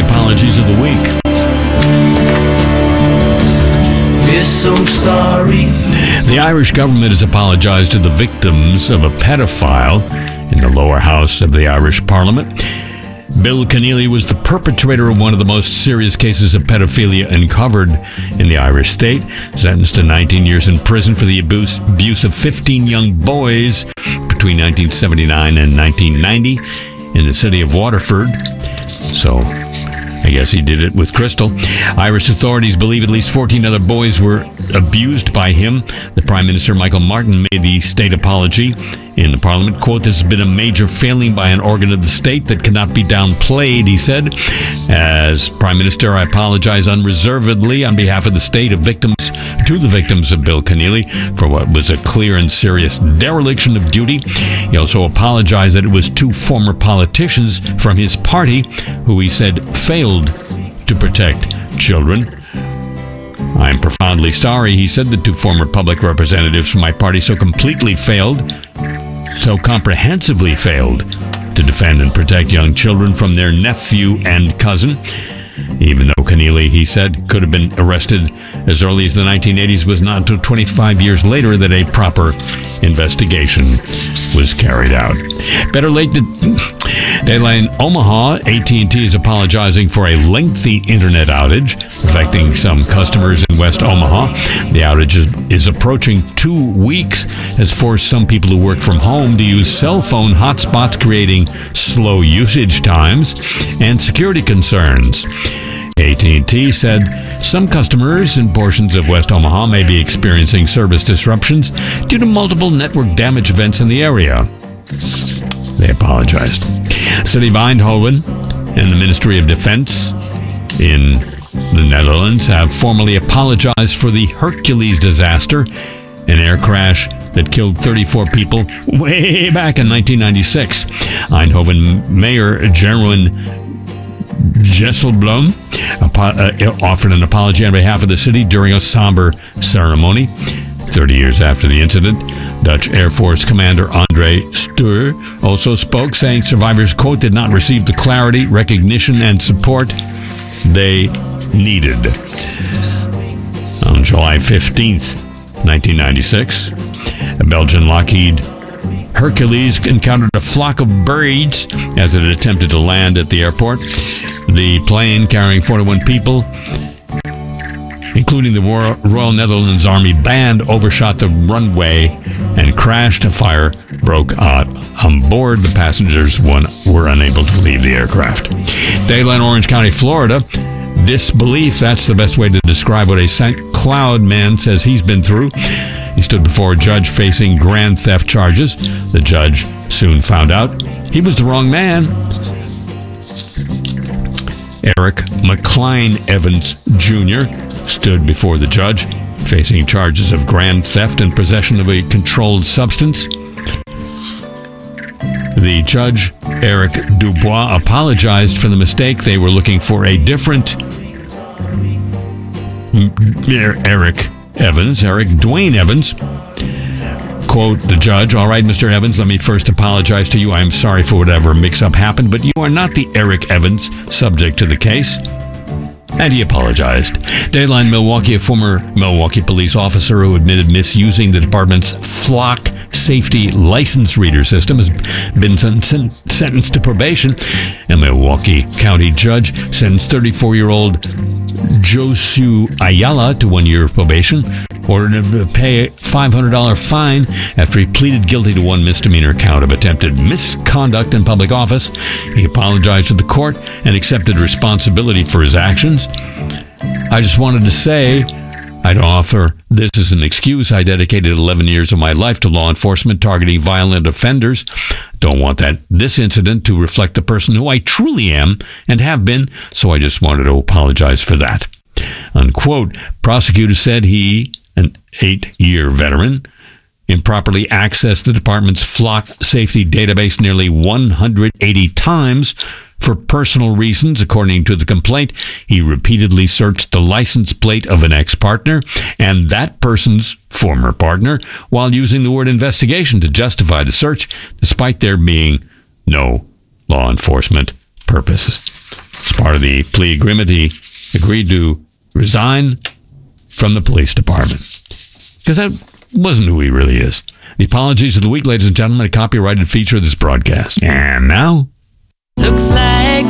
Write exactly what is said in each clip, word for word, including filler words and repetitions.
the apologies of the week. We're so sorry. The Irish government has apologized to the victims of a pedophile in the lower house of the Irish Parliament. Bill Keneally was the perpetrator of one of the most serious cases of pedophilia uncovered in the Irish state, sentenced to nineteen years in prison for the abuse, abuse of fifteen young boys between nineteen seventy-nine and nineteen ninety in the city of Waterford. So, I guess he did it with Crystal. Irish authorities believe at least fourteen other boys were abused by him. The Prime Minister, Michael Martin, made the state apology in the Parliament. Quote, "This has been a major failing by an organ of the state that cannot be downplayed," he said. "As Prime Minister, I apologize unreservedly on behalf of the state of victims to the victims of Bill Keneally for what was a clear and serious dereliction of duty." He also apologized that it was two former politicians from his party who he said failed to protect children. "I'm profoundly sorry," he said. "The two former public representatives from my party so completely failed, so comprehensively failed to defend and protect young children from their nephew and cousin." Even though Keneally, he said, could have been arrested as early as the nineteen eighties, was not until twenty-five years later that a proper investigation was carried out. Better late than Deadline Omaha, A T and T is apologizing for a lengthy internet outage affecting some customers in West Omaha. The outage is, is approaching two weeks, has forced some people who work from home to use cell phone hotspots, creating slow usage times and security concerns. A T and T said some customers in portions of West Omaha may be experiencing service disruptions due to multiple network damage events in the area. They apologized. City of Eindhoven and the Ministry of Defense in the Netherlands have formally apologized for the Hercules disaster, an air crash that killed thirty-four people way back in nineteen ninety-six. Eindhoven Mayor Jeroen Jesselblom uh, offered an apology on behalf of the city during a somber ceremony. thirty years after the incident, Dutch Air Force Commander André Stuur also spoke, saying survivors, quote, did not receive the clarity, recognition, and support they needed. On July fifteenth, nineteen ninety-six, a Belgian Lockheed Hercules encountered a flock of birds as it attempted to land at the airport. The plane, carrying forty-one people, including the Royal Netherlands Army Band, overshot the runway and crashed. A fire broke out on board. The passengers one, were unable to leave the aircraft. Dayline, Orange County, Florida. Disbelief, that's the best way to describe what a Saint Cloud man says he's been through. He stood before a judge facing grand theft charges. The judge soon found out he was the wrong man. Eric McLean Evans Junior stood before the judge, facing charges of grand theft and possession of a controlled substance. The judge, Eric Dubois, apologized for the mistake. They were looking for a different Eric Evans, Eric Dwayne Evans. Quote, the judge, all right, Mister Evans, let me first apologize to you. I am sorry for whatever mix-up happened, but you are not the Eric Evans subject to the case. And he apologized. Dayline Milwaukee, a former Milwaukee police officer who admitted misusing the department's flock safety license reader system, has been sen- sen- sentenced to probation. A Milwaukee County judge sentenced thirty-four-year-old Josu Ayala to one year of probation, ordered him to pay a five hundred dollars fine after he pleaded guilty to one misdemeanor count of attempted misconduct in public office. He apologized to the court and accepted responsibility for his actions. I just wanted to say, I don't offer this as an excuse. I dedicated eleven years of my life to law enforcement targeting violent offenders. Don't want that this incident to reflect the person who I truly am and have been, so I just wanted to apologize for that. Unquote. Prosecutor said he, an eight-year veteran, improperly accessed the department's flock safety database nearly one hundred eighty times for personal reasons. According to the complaint, he repeatedly searched the license plate of an ex-partner and that person's former partner while using the word investigation to justify the search, despite there being no law enforcement purposes. part of the plea agreement, he agreed to resign from the police department. Because that wasn't who he really is. The apologies of the week, ladies and gentlemen, a copyrighted feature of this broadcast. And now... Looks like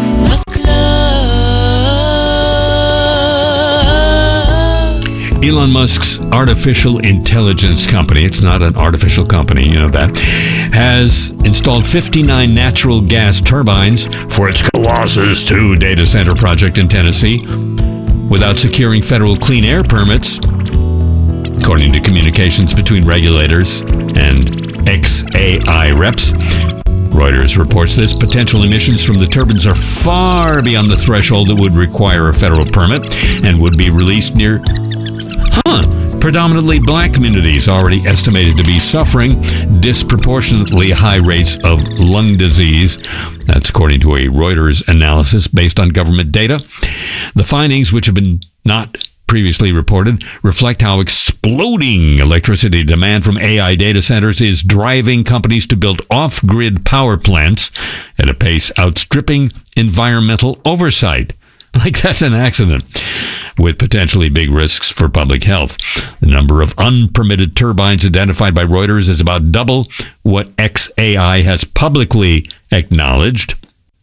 Elon Musk's artificial intelligence company, it's not an artificial company, you know that, has installed fifty-nine natural gas turbines for its Colossus two data center project in Tennessee without securing federal clean air permits, according to communications between regulators and X A I reps. Reuters reports this. Potential emissions from the turbines are far beyond the threshold that would require a federal permit and would be released near Huh. predominantly black communities already estimated to be suffering disproportionately high rates of lung disease. That's according to a Reuters analysis based on government data. The findings, which have been not previously reported, reflect how exploding electricity demand from A I data centers is driving companies to build off-grid power plants at a pace outstripping environmental oversight. Like that's an accident, with potentially big risks for public health. The number of unpermitted turbines identified by Reuters is about double what X A I has publicly acknowledged.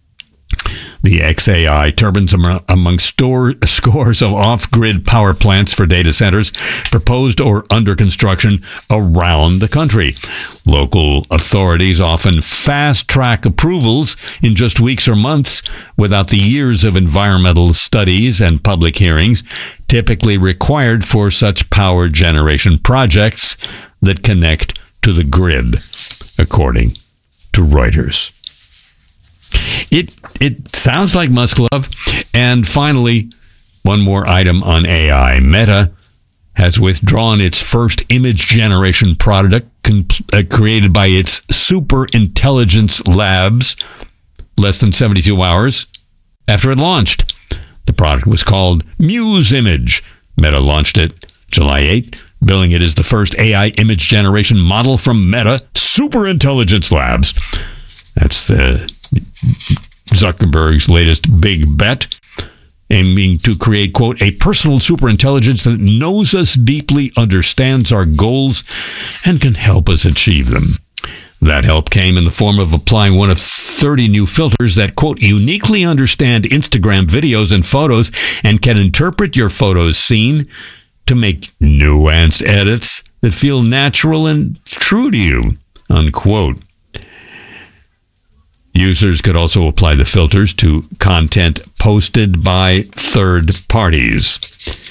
The X A I turbines are among store, scores of off-grid power plants for data centers proposed or under construction around the country. Local authorities often fast-track approvals in just weeks or months without the years of environmental studies and public hearings typically required for such power generation projects that connect to the grid, according to Reuters. It it sounds like Musk love. And finally, one more item on A I. Meta has withdrawn its first image generation product con- uh, created by its Super Intelligence Labs less than seventy-two hours after it launched. The product was called Muse Image. Meta launched it July eighth, billing it as the first A I image generation model from Meta Super Intelligence Labs. That's uh, Zuckerberg's latest big bet, aiming to create, quote, a personal superintelligence that knows us deeply, understands our goals, and can help us achieve them. That help came in the form of applying one of thirty new filters that, quote, uniquely understand Instagram videos and photos and can interpret your photos seen to make nuanced edits that feel natural and true to you, unquote. Users could also apply the filters to content posted by third parties.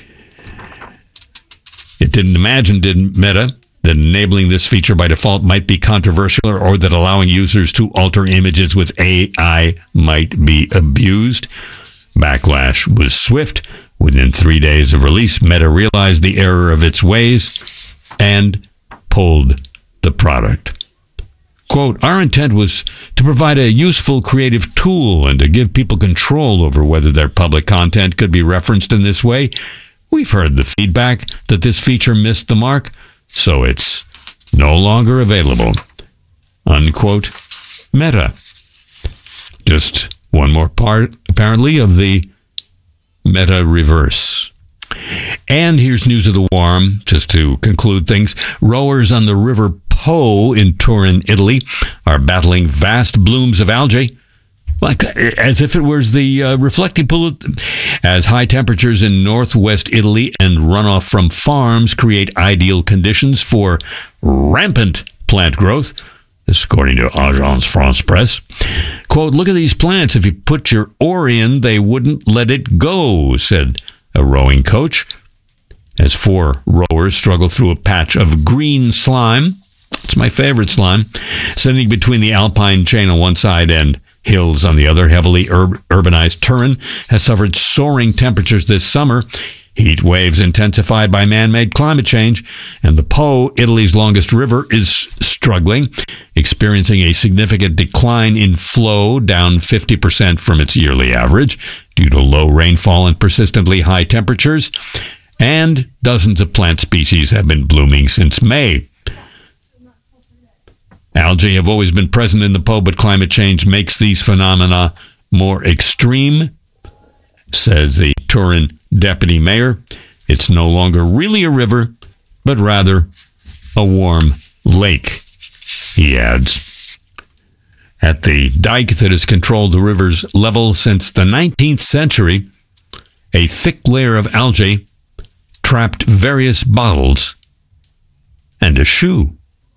It didn't imagine, did Meta, that enabling this feature by default might be controversial or that allowing users to alter images with A I might be abused. Backlash was swift. Within three days of release, Meta realized the error of its ways and pulled the product. Quote, our intent was to provide a useful creative tool and to give people control over whether their public content could be referenced in this way. We've heard the feedback that this feature missed the mark, so it's no longer available. Unquote, Meta. Just one more part, apparently, of the Meta reverse. And here's news of the warm, just to conclude things. Rowers on the River Po in Turin, Italy, are battling vast blooms of algae, like as if it was the uh, reflecting pool, as high temperatures in northwest Italy and runoff from farms create ideal conditions for rampant plant growth. This according to Agence France Presse. Quote, look at these plants. If you put your oar in, they wouldn't let it go, said a rowing coach, as four rowers struggle through a patch of green slime. It's my favorite slime. Sitting between the Alpine chain on one side and hills on the other, heavily ur- urbanized Turin has suffered soaring temperatures this summer. Heat waves intensified by man-made climate change, and the Po, Italy's longest river, is struggling, experiencing a significant decline in flow, down fifty percent from its yearly average, due to low rainfall and persistently high temperatures, and dozens of plant species have been blooming since May. Algae have always been present in the Po, but climate change makes these phenomena more extreme. says the Turin deputy mayor. It's no longer really a river, but rather a warm lake, he adds. At the dike that has controlled the river's level since the nineteenth century, a thick layer of algae trapped various bottles and a shoe.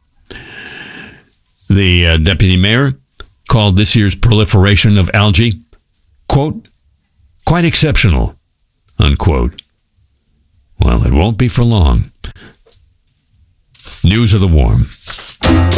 The uh, deputy mayor called this year's proliferation of algae, quote, quite exceptional, unquote. Well, it won't be for long. News of the Warm.